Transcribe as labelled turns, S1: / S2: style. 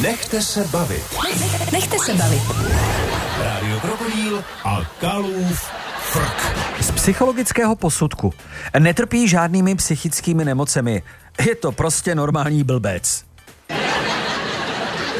S1: Nechte se bavit.
S2: Nechte se bavit.
S1: Rádio Krokodýl a Kalův frk.
S3: Z psychologického posudku. Netrpí žádnými psychickými nemocemi. Je to prostě normální blbec.